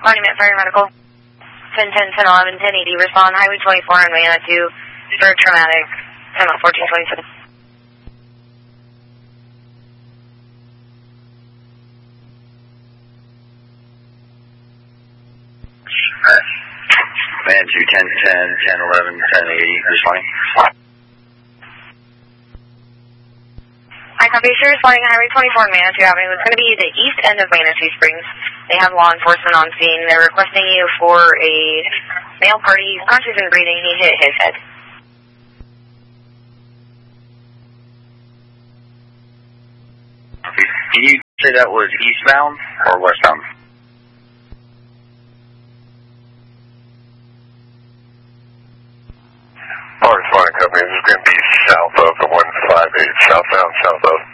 Monument Fire Medical. 10, 10, 10, 11, 10, 80. Respond Highway 24 and Vienna to for traumatic. 10, 14, 27. Man 2, 10, 10, 10, 11, 10, 80. Responding. Hi, copy. Sure, responding Highway 24 and Manitou Avenue. It's going to be the east end of Manitou Springs. They have law enforcement on scene. They're requesting you for a male party. He's conscious and breathing. He hit his head. Can you say that was eastbound or westbound? Responding company, this is going to be south of the 158, southbound, south of.